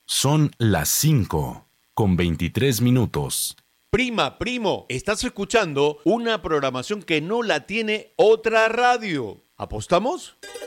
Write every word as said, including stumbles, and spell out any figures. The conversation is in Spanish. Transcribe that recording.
Son las cinco con veintitrés minutos. Prima, primo, estás escuchando una programación que no la tiene otra radio. ¿Apostamos?